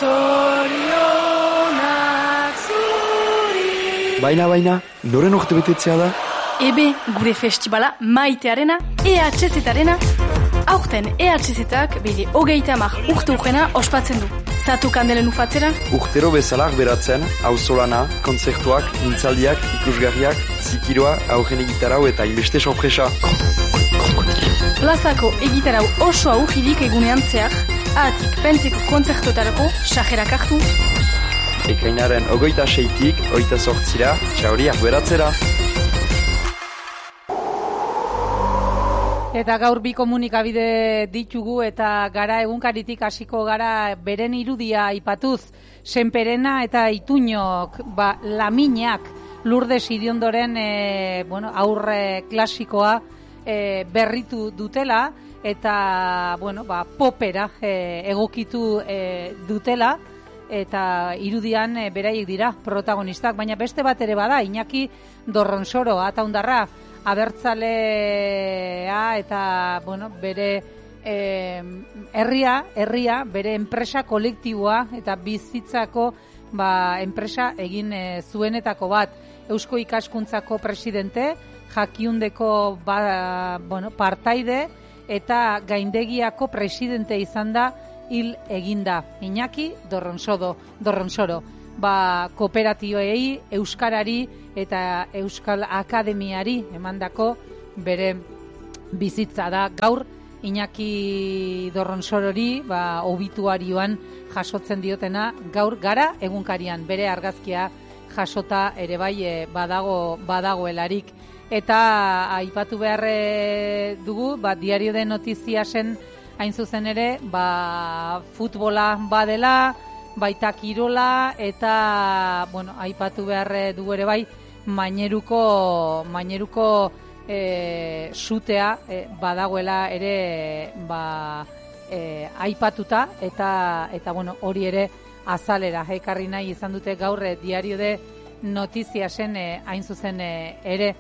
Zorionak zuri. Baina, noren urte betetzea da? Ebe, gure festivala maitearena, EHZ-arena. Aurten EHZ-ak bere 30 urte urrena ospatzen du. Zatu kandelen ufatzera? Urtero bezalak beratzen, auzolana, kontzertuak, mintzaldiak, ikusgarriak, zikiroa, aurren egitarau eta inbeste sorpresa. Plazako egitarau oso aurridik egunean zehar, ahatik pentseko kontzertuetarako sajerak hartu. Ekainaren 26-tik 28-ra, txauriak beratzera. Eta gaur bi komunikabide ditugu eta gara egunkaritik hasiko gara beren irudia aipatuz. Senperena eta Ituñok, Laminak, Lourdes Iriondoren aurre klasikoa berritu dutela eta popera egokitu dutela eta irudian beraiek dira protagonistak, baina beste bat ere bada, Iñaki Dorronsoro, ataundarra, abertzalea eta bere herria, bere enpresa kolektiboa eta bizitzako enpresa egin zuenetako bat. Eusko Ikaskuntzako presidente, Jakiundeko partaide eta Gaindegiako presidente izan da hil eginda. Iñaki Dorronsoro. Kooperatioei, euskarari eta Euskal Akademiari emandako bere bizitza da. Gaur Iñaki Dorronsorori obituarioan jasotzen diotena, gaur gara egunkarian bere argazkia jasota ere bai badagoelarik. Eta aipatu behar dugu, Diario de Notiziasen hain zuzen ere, futbola badela, baita kirola eta aipatu behar dugu ere bai Maineruko sutea badagoela ere aipatuta eta hori ere azalera ekarri nahi izan dute gaur Diario de Notiziasen hain zuzen ere.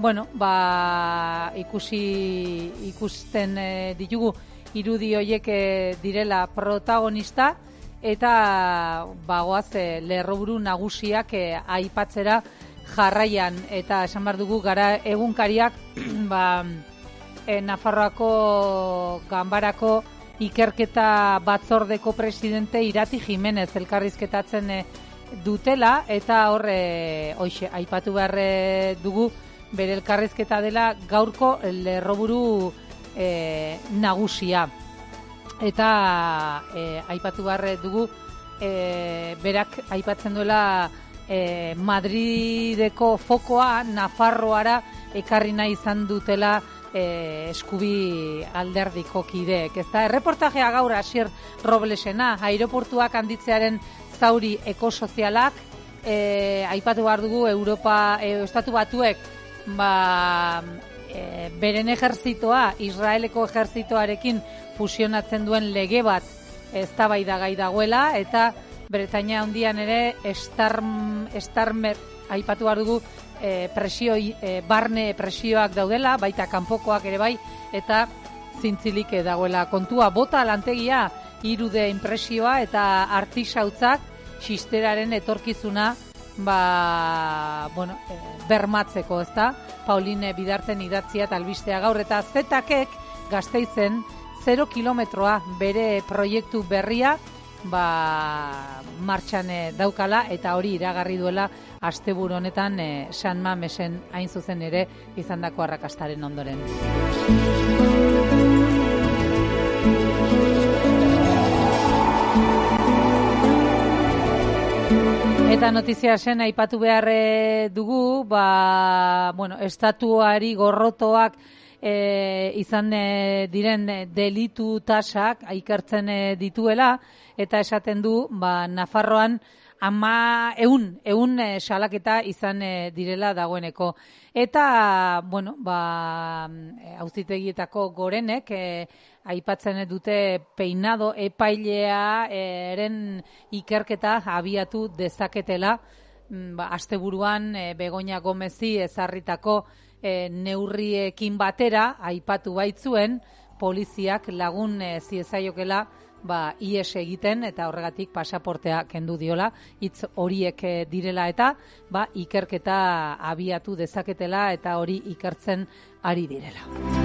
Ikusten ditugu irudi horiek direla protagonista. Eta goaz lerroburu nagusiak aipatzera jarraian, eta esan behar dugu gara egunkariak Nafarroako Ganbarako ikerketa batzordeko presidente Irati Jimenez elkarrizketatzen dutela, eta hoxe aipatu behar dugu bere elkarrizketa dela gaurko lerroburu nagusia. Eta aipatu behar dugu berak aipatzen duela Madrideko fokoa Nafarroara ekarri nahi izan dutela eskubi alderdiko kideek. Erreportajea gaur Asier Roblesena, aireportuak handitzearen zauri ekosozialak, aipatu behar dugu Estatu Batuek beren ejerzitoa Israeleko ejerzitoarekin fusionatzen duen lege bat eztabaidagai dagoela, eta Bretainia Handian ere Starmer aipatu behar dugu barne presioak daudela, baita kanpokoak ere bai, eta zintzilik dagoela kontua. Bota lantegia irude inpresioa eta artisautzak xisteraren etorkizuna bermatzeko, ezta? Pauline Bidarten idatzia eta albistea gaur, eta Zetakek Gasteizen 0 kilometroa bere proiektu berria martxan daukala, eta hori iragarri duela asteburu honetan San Mamesen hain zuzen ere izandako arrakastaren ondoren. Eta notiziasen aipatu behar dugu, estatuari gorrotoak izan diren delitu tasak ikertzen dituela, eta esaten du Nafarroan 100 salaketa izan direla dagoeneko. Eta, auzitegietako gorenek aipatzen dute Peinado epailea eren ikerketa abiatu dezaketela, asteburuan Begoña Gomezi ezarritako neurriekin batera aipatu baitzuen poliziak lagun ziezaiokela ies egiten eta horregatik pasaportea kendu diola, hitz horiek direla eta ikerketa abiatu dezaketela eta hori ikertzen ari direla.